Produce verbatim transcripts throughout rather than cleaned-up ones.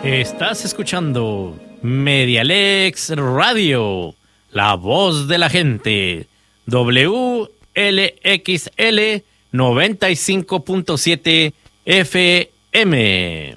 Estás escuchando Medialex Radio, la voz de la gente, W L X L noventa y cinco punto siete F M.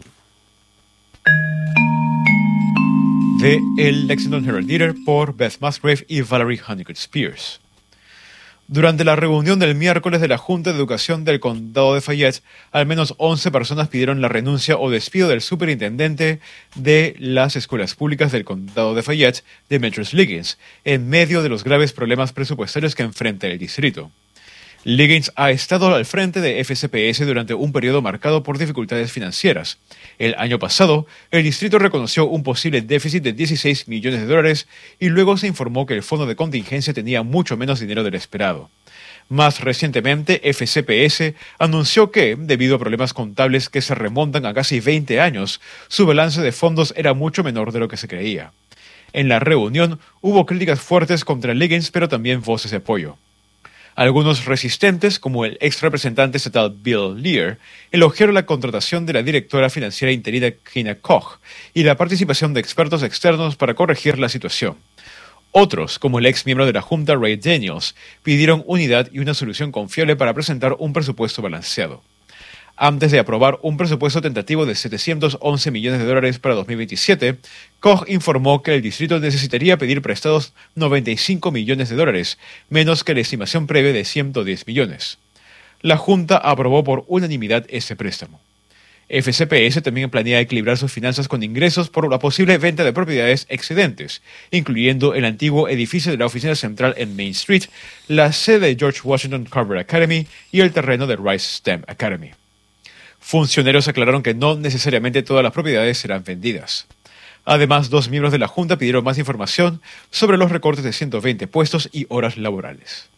De El Lexington Herald Leader por Beth Musgrave y Valerie Honeycutt Spears. Durante la reunión del miércoles de la Junta de Educación del Condado de Fayette, al menos once personas pidieron la renuncia o despido del superintendente de las escuelas públicas del Condado de Fayette, Demetrius Liggins, en medio de los graves problemas presupuestarios que enfrenta el distrito. Liggins ha estado al frente de F C P S durante un periodo marcado por dificultades financieras. El año pasado, el distrito reconoció un posible déficit de dieciséis millones de dólares y luego se informó que el fondo de contingencia tenía mucho menos dinero del esperado. Más recientemente, F C P S anunció que, debido a problemas contables que se remontan a casi veinte años, su balance de fondos era mucho menor de lo que se creía. En la reunión, hubo críticas fuertes contra Liggins, pero también voces de apoyo. Algunos resistentes, como el ex representante estatal Bill Lear, elogiaron la contratación de la directora financiera interina Gina Koch y la participación de expertos externos para corregir la situación. Otros, como el ex miembro de la Junta Ray Daniels, pidieron unidad y una solución confiable para presentar un presupuesto balanceado. Antes de aprobar un presupuesto tentativo de setecientos once millones de dólares para dos mil veintisiete, Koch informó que el distrito necesitaría pedir prestados noventa y cinco millones de dólares, menos que la estimación previa de ciento diez millones. La Junta aprobó por unanimidad ese préstamo. F C P S también planea equilibrar sus finanzas con ingresos por la posible venta de propiedades excedentes, incluyendo el antiguo edificio de la oficina central en Main Street, la sede de George Washington Carver Academy y el terreno de Rice STEM Academy. Funcionarios aclararon que no necesariamente todas las propiedades serán vendidas. Además, dos miembros de la Junta pidieron más información sobre los recortes de ciento veinte puestos y horas laborales.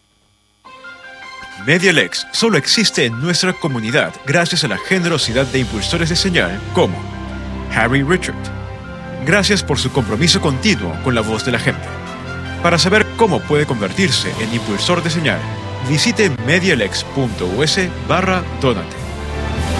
Medialex solo existe en nuestra comunidad gracias a la generosidad de impulsores de señal como Harry Richard. Gracias por su compromiso continuo con la voz de la gente. Para saber cómo puede convertirse en impulsor de señal, visite medialex punto us barra donate.